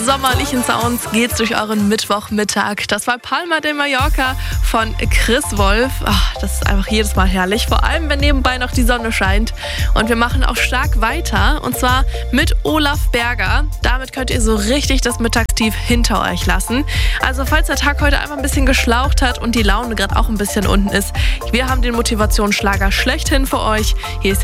sommerlichen Sounds geht's durch euren Mittwochmittag. Das war Palma de Mallorca von Chris Wolf. Ach, das ist einfach jedes Mal herrlich, vor allem wenn nebenbei noch die Sonne scheint. Und wir machen auch stark weiter, und zwar mit Olaf Berger. Damit könnt ihr so richtig das Mittagstief hinter euch lassen. Also falls der Tag heute einfach ein bisschen geschlaucht hat und die Laune gerade auch ein bisschen unten ist, wir haben den Motivationsschlager schlechthin für euch. Hier ist